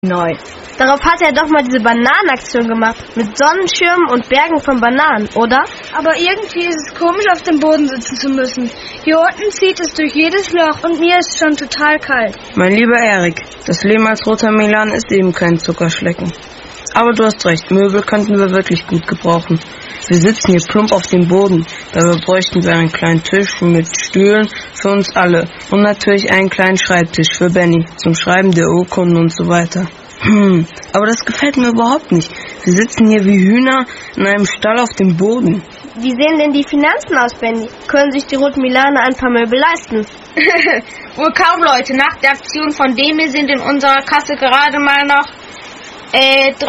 Neu. Darauf hat er doch mal diese Bananenaktion gemacht. Mit Sonnenschirmen und Bergen von Bananen, oder? Aber irgendwie ist es komisch, auf dem Boden sitzen zu müssen. Hier unten zieht es durch jedes Loch und mir ist schon total kalt. Mein lieber Erik, das Leben als roter Milan ist eben kein Zuckerschlecken. Aber du hast recht, Möbel könnten wir wirklich gut gebrauchen. Wir sitzen hier plump auf dem Boden. Dabei bräuchten wir einen kleinen Tisch mit Stühlen für uns alle. Und natürlich einen kleinen Schreibtisch für Benny zum Schreiben der Urkunden und so weiter. Aber das gefällt mir überhaupt nicht. Wir sitzen hier wie Hühner in einem Stall auf dem Boden. Wie sehen denn die Finanzen aus, Benny? Können sich die Roten Milaner ein paar Möbel leisten? Wohl kaum, Leute. Nach der Aktion von Demir sind in unserer Kasse gerade mal noch 3,40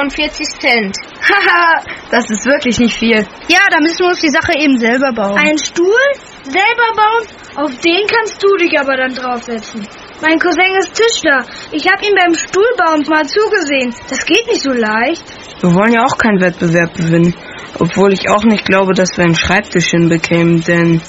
€. Haha, das ist wirklich nicht viel. Ja, da müssen wir uns die Sache eben selber bauen. Einen Stuhl? Selber bauen? Auf den kannst du dich aber dann draufsetzen. Mein Cousin ist Tischler. Ich habe ihm beim Stuhlbauen mal zugesehen. Das geht nicht so leicht. Wir wollen ja auch keinen Wettbewerb gewinnen. Obwohl ich auch nicht glaube, dass wir einen Schreibtisch hinbekämen, denn...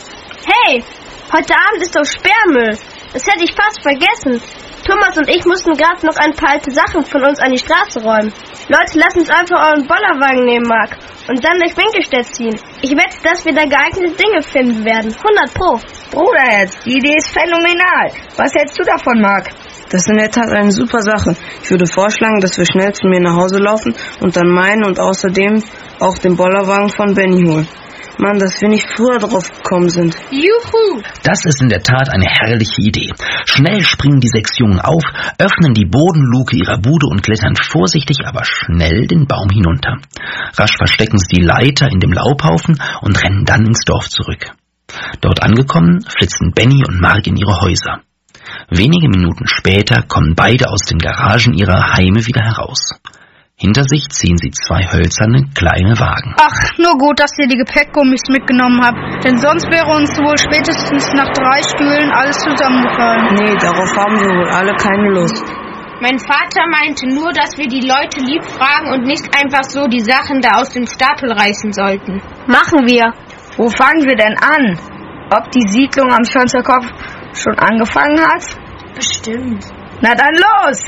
Hey, heute Abend ist doch Sperrmüll. Das hätte ich fast vergessen. Thomas und ich mussten gerade noch ein paar alte Sachen von uns an die Straße räumen. Leute, lasst uns einfach euren Bollerwagen nehmen, Marc, und dann durch Winkelstedt ziehen. Ich wette, dass wir da geeignete Dinge finden werden. 100 Pro. Bruder, die Idee ist phänomenal. Was hältst du davon, Marc? Das ist in der Tat eine super Sache. Ich würde vorschlagen, dass wir schnell zu mir nach Hause laufen und dann meinen und außerdem auch den Bollerwagen von Benny holen. Mann, dass wir nicht früher drauf gekommen sind. Juhu! Das ist in der Tat eine herrliche Idee. Schnell springen die 6 Jungen auf, öffnen die Bodenluke ihrer Bude und klettern vorsichtig, aber schnell den Baum hinunter. Rasch verstecken sie die Leiter in dem Laubhaufen und rennen dann ins Dorf zurück. Dort angekommen, flitzen Benny und Marc in ihre Häuser. Wenige Minuten später kommen beide aus den Garagen ihrer Heime wieder heraus. Hinter sich ziehen sie 2 hölzerne, kleine Wagen. Ach, nur gut, dass ihr die Gepäckgummis mitgenommen habt. Denn sonst wäre uns wohl spätestens nach 3 Stühlen alles zusammengefallen. Nee, darauf haben wir wohl alle keine Lust. Mein Vater meinte nur, dass wir die Leute lieb fragen und nicht einfach so die Sachen da aus dem Stapel reißen sollten. Machen wir. Wo fangen wir denn an? Ob die Siedlung am Schanzer-Kopf schon angefangen hat? Bestimmt. Na dann los!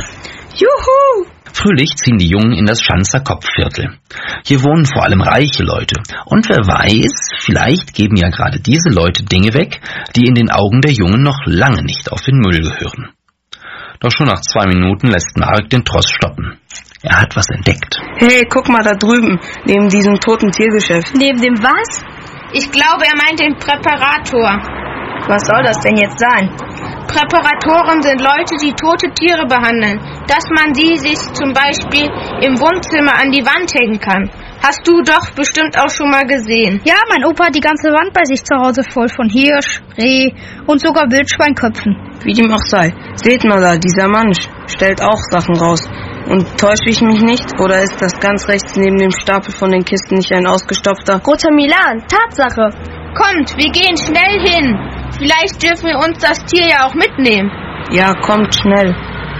Juhu! Fröhlich ziehen die Jungen in das Schanzer-Kopf-Viertel. Hier wohnen vor allem reiche Leute. Und wer weiß, vielleicht geben ja gerade diese Leute Dinge weg, die in den Augen der Jungen noch lange nicht auf den Müll gehören. Doch schon nach 2 Minuten lässt Marc den Tross stoppen. Er hat was entdeckt. Hey, guck mal da drüben, neben diesem toten Tiergeschäft. Neben dem was? Ich glaube, er meint den Präparator. Was soll das denn jetzt sein? Präparatoren sind Leute, die tote Tiere behandeln, dass man sie sich zum Beispiel im Wohnzimmer an die Wand hängen kann. Hast du doch bestimmt auch schon mal gesehen. Ja, mein Opa hat die ganze Wand bei sich zu Hause voll von Hirsch, Reh und sogar Wildschweinköpfen. Wie dem auch sei. Seht mal da, dieser Mann stellt auch Sachen raus. Und täusche ich mich nicht? Oder ist das ganz rechts neben dem Stapel von den Kisten nicht ein ausgestopfter? Roter Milan, Tatsache. Kommt, wir gehen schnell hin. Vielleicht dürfen wir uns das Tier ja auch mitnehmen. Ja, kommt schnell.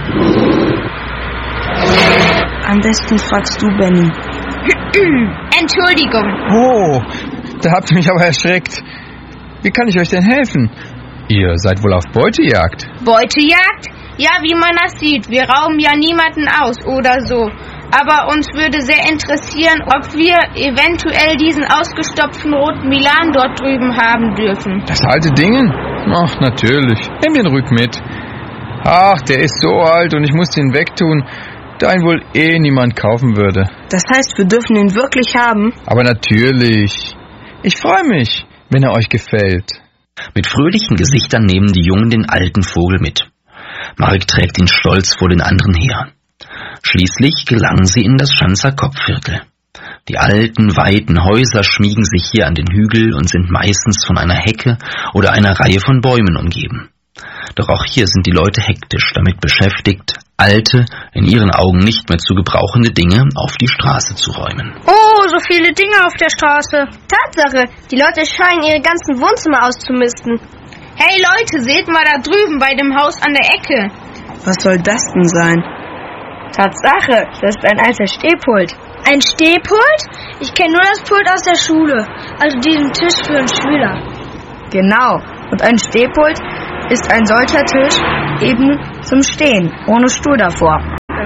Am besten fragst du Benny. Entschuldigung. Oh, da habt ihr mich aber erschreckt. Wie kann ich euch denn helfen? Ihr seid wohl auf Beutejagd. Beutejagd? Ja, wie man das sieht. Wir rauben ja niemanden aus oder so. Aber uns würde sehr interessieren, ob wir eventuell diesen ausgestopften roten Milan dort drüben haben dürfen. Das alte Ding? Ach, natürlich. Nimm den ruhig mit. Ach, der ist so alt und ich muss den wegtun, da ihn wohl niemand kaufen würde. Das heißt, wir dürfen ihn wirklich haben? Aber natürlich. Ich freue mich, wenn er euch gefällt. Mit fröhlichen Gesichtern nehmen die Jungen den alten Vogel mit. Marc trägt ihn stolz vor den anderen her. Schließlich gelangen sie in das Schanzer-Kopf-Viertel. Die alten, weiten Häuser schmiegen sich hier an den Hügel und sind meistens von einer Hecke oder einer Reihe von Bäumen umgeben. Doch auch hier sind die Leute hektisch damit beschäftigt, alte, in ihren Augen nicht mehr zu gebrauchende Dinge auf die Straße zu räumen. Oh, so viele Dinge auf der Straße. Tatsache, die Leute scheinen ihre ganzen Wohnzimmer auszumisten. Hey Leute, seht mal da drüben bei dem Haus an der Ecke. Was soll das denn sein? Tatsache, das ist ein alter Stehpult. Ein Stehpult? Ich kenne nur das Pult aus der Schule, also diesen Tisch für einen Schüler. Genau, und ein Stehpult ist ein solcher Tisch eben zum Stehen, ohne Stuhl davor.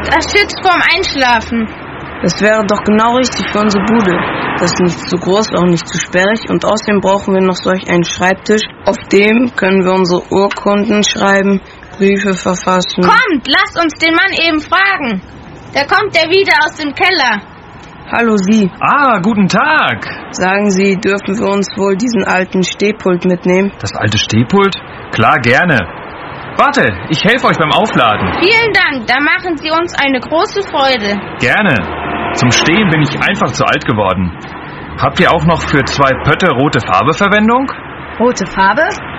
Das schützt vorm Einschlafen. Das wäre doch genau richtig für unsere Bude. Das ist nicht zu groß, auch nicht zu sperrig und außerdem brauchen wir noch solch einen Schreibtisch. Auf dem können wir unsere Urkunden schreiben, Briefe verfassen. Kommt, lasst uns den Mann eben fragen. Da kommt er wieder aus dem Keller. Hallo Sie. Ah, guten Tag. Sagen Sie, dürfen wir uns wohl diesen alten Stehpult mitnehmen? Das alte Stehpult? Klar, gerne. Warte, ich helfe euch beim Aufladen. Vielen Dank, da machen Sie uns eine große Freude. Gerne. Zum Stehen bin ich einfach zu alt geworden. Habt ihr auch noch für 2 Pötte rote Farbe Verwendung? Rote Farbe?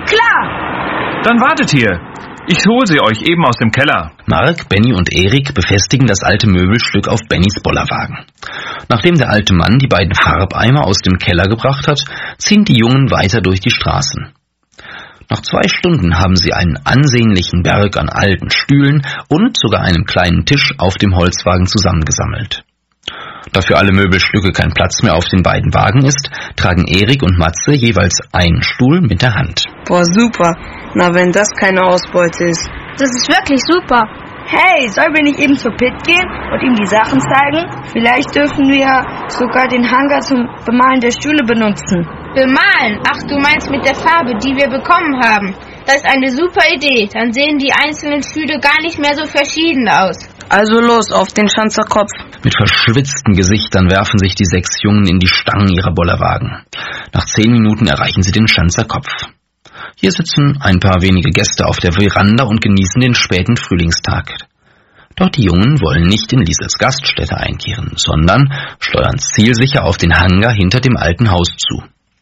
Klar! Dann wartet hier. Ich hole sie euch eben aus dem Keller. Mark, Benny und Erik befestigen das alte Möbelstück auf Bennys Bollerwagen. Nachdem der alte Mann die beiden Farbeimer aus dem Keller gebracht hat, ziehen die Jungen weiter durch die Straßen. Nach 2 Stunden haben sie einen ansehnlichen Berg an alten Stühlen und sogar einem kleinen Tisch auf dem Holzwagen zusammengesammelt. Da für alle Möbelstücke kein Platz mehr auf den beiden Wagen ist, tragen Erik und Matze jeweils einen Stuhl mit der Hand. Boah, super. Na, wenn das keine Ausbeute ist. Das ist wirklich super. Hey, sollen wir nicht eben zu Pitt gehen und ihm die Sachen zeigen? Vielleicht dürfen wir sogar den Hangar zum Bemalen der Stühle benutzen. Bemalen? Ach, du meinst mit der Farbe, die wir bekommen haben. Das ist eine super Idee. Dann sehen die einzelnen Stühle gar nicht mehr so verschieden aus. Also los, auf den Schanzer Kopf. Mit verschwitzten Gesichtern werfen sich die 6 Jungen in die Stangen ihrer Bollerwagen. Nach 10 Minuten erreichen sie den Schanzer Kopf. Hier sitzen ein paar wenige Gäste auf der Veranda und genießen den späten Frühlingstag. Doch die Jungen wollen nicht in Liesels Gaststätte einkehren, sondern steuern zielsicher auf den Hangar hinter dem alten Haus zu.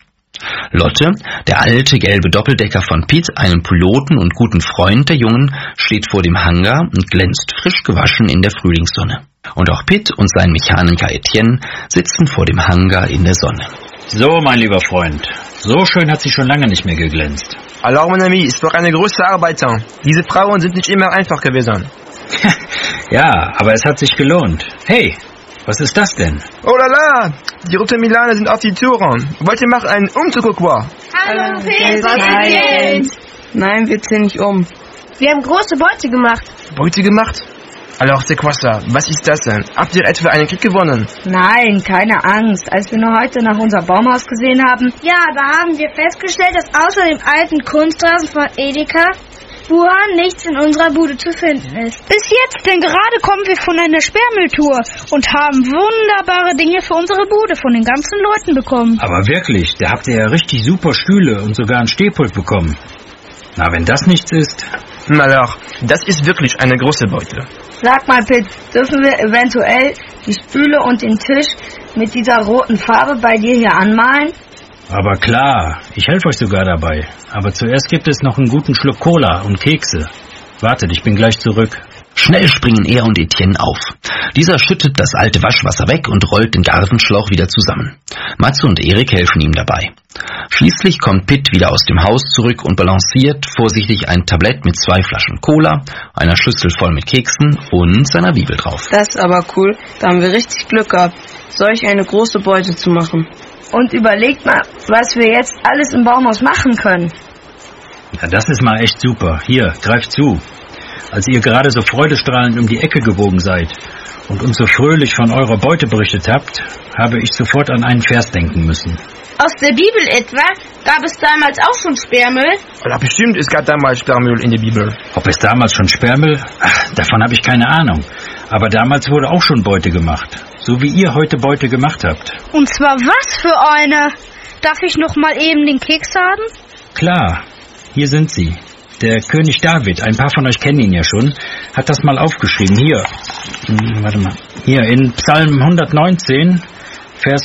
Lotte, der alte gelbe Doppeldecker von Pitt, einem Piloten und guten Freund der Jungen, steht vor dem Hangar und glänzt frisch gewaschen in der Frühlingssonne. Und auch Pitt und sein Mechaniker Etienne sitzen vor dem Hangar in der Sonne. So, mein lieber Freund, so schön hat sie schon lange nicht mehr geglänzt. Alors, mon ami, ist doch eine große Arbeit. Diese Frauen sind nicht immer einfach gewesen. Ja, aber es hat sich gelohnt. Hey, was ist das denn? Oh la la, die roten Milaner sind auf die Touren. Wollt ihr machen einen Umzug, ou quoi? Hallo, Pitt. Nein, wir ziehen nicht um. Wir haben große Beute gemacht. Beute gemacht? Alors, c'est quoi ça? Was ist das denn? Habt ihr etwa einen Krieg gewonnen? Nein, keine Angst. Als wir nur heute nach unserem Baumhaus gesehen haben... Ja, da haben wir festgestellt, dass außer dem alten Kunstrasen von Edeka Wuhan nichts in unserer Bude zu finden ist. Bis jetzt, denn gerade kommen wir von einer Sperrmülltour und haben wunderbare Dinge für unsere Bude von den ganzen Leuten bekommen. Aber wirklich, da habt ihr ja richtig super Stühle und sogar einen Stehpult bekommen. Na, wenn das nichts ist... Alors, das ist wirklich eine große Beute. Sag mal, Pitt, dürfen wir eventuell die Stühle und den Tisch mit dieser roten Farbe bei dir hier anmalen? Aber klar, ich helfe euch sogar dabei. Aber zuerst gibt es noch einen guten Schluck Cola und Kekse. Wartet, ich bin gleich zurück. Schnell springen er und Etienne auf. Dieser schüttet das alte Waschwasser weg und rollt den Gartenschlauch wieder zusammen. Matze und Erik helfen ihm dabei. Schließlich kommt Pitt wieder aus dem Haus zurück und balanciert vorsichtig ein Tablett mit 2 Flaschen Cola, einer Schüssel voll mit Keksen und seiner Bibel drauf. Das ist aber cool. Da haben wir richtig Glück gehabt, solch eine große Beute zu machen. Und überlegt mal, was wir jetzt alles im Baumhaus machen können. Ja, das ist mal echt super. Hier, greift zu. Als ihr gerade so freudestrahlend um die Ecke gebogen seid und uns so fröhlich von eurer Beute berichtet habt, habe ich sofort an einen Vers denken müssen. Aus der Bibel etwa? Gab es damals auch schon Sperrmüll? Ja, bestimmt, es gab damals Sperrmüll in der Bibel. Ob es damals schon Sperrmüll? Ach, davon habe ich keine Ahnung. Aber damals wurde auch schon Beute gemacht. So wie ihr heute Beute gemacht habt. Und zwar was für eine? Darf ich noch mal eben den Keks haben? Klar, hier sind sie. Der König David, ein paar von euch kennen ihn ja schon, hat das mal aufgeschrieben. Hier, warte mal. Hier in Psalm 119, Vers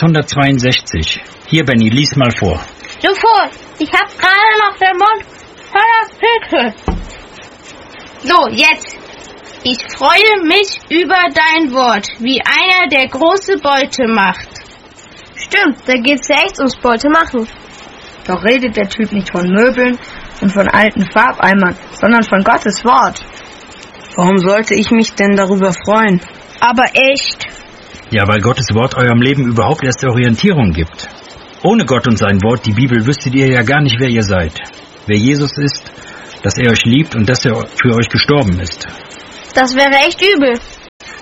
162. Hier, Benny, lies mal vor. Sofort, ich hab gerade noch den Mund voller Pilze. So, jetzt. Ich freue mich über dein Wort, wie einer, der große Beute macht. Stimmt, da geht's ja echt ums Beute machen. Doch redet der Typ nicht von Möbeln und von alten Farbeimern, sondern von Gottes Wort. Warum sollte ich mich denn darüber freuen? Aber echt. Ja, weil Gottes Wort eurem Leben überhaupt erst Orientierung gibt. Ohne Gott und sein Wort, die Bibel, wüsstet ihr ja gar nicht, wer ihr seid. Wer Jesus ist, dass er euch liebt und dass er für euch gestorben ist. Das wäre echt übel.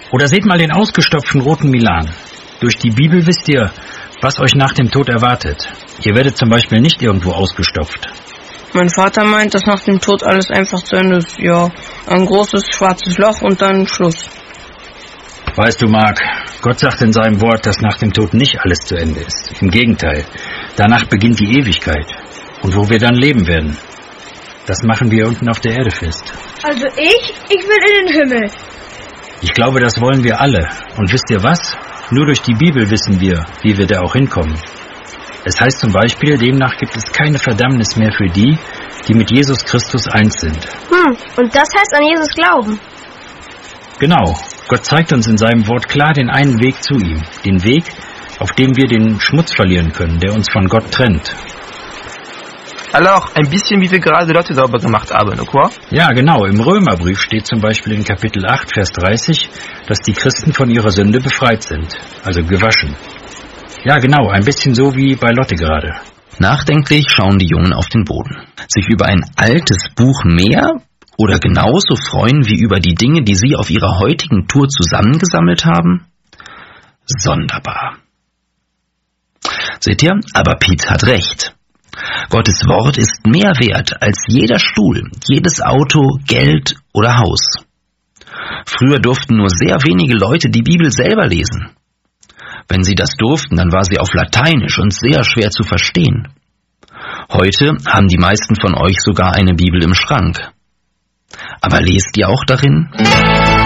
Oder seht mal den ausgestopften roten Milan. Durch die Bibel wisst ihr, was euch nach dem Tod erwartet. Ihr werdet zum Beispiel nicht irgendwo ausgestopft. Mein Vater meint, dass nach dem Tod alles einfach zu Ende ist. Ja, ein großes schwarzes Loch und dann Schluss. Weißt du, Mark, Gott sagt in seinem Wort, dass nach dem Tod nicht alles zu Ende ist. Im Gegenteil, danach beginnt die Ewigkeit. Und wo wir dann leben werden, das machen wir unten auf der Erde fest. Also ich will in den Himmel. Ich glaube, das wollen wir alle. Und wisst ihr was? Nur durch die Bibel wissen wir, wie wir da auch hinkommen. Es heißt zum Beispiel, demnach gibt es keine Verdammnis mehr für die, die mit Jesus Christus eins sind. Und das heißt an Jesus glauben. Genau. Gott zeigt uns in seinem Wort klar den einen Weg zu ihm. Den Weg, auf dem wir den Schmutz verlieren können, der uns von Gott trennt. Alors, ein bisschen wie wir gerade Leute sauber gemacht haben, ne quoi? Ja, genau. Im Römerbrief steht zum Beispiel in Kapitel 8, Vers 30, dass die Christen von ihrer Sünde befreit sind, also gewaschen. Ja, genau, ein bisschen so wie bei Lotte gerade. Nachdenklich schauen die Jungen auf den Boden. Sich über ein altes Buch mehr oder genauso freuen wie über die Dinge, die sie auf ihrer heutigen Tour zusammengesammelt haben? Sonderbar. Seht ihr? Aber Piet hat recht. Gottes Wort ist mehr wert als jeder Stuhl, jedes Auto, Geld oder Haus. Früher durften nur sehr wenige Leute die Bibel selber lesen. Wenn sie das durften, dann war sie auf Lateinisch und sehr schwer zu verstehen. Heute haben die meisten von euch sogar eine Bibel im Schrank. Aber lest ihr auch darin?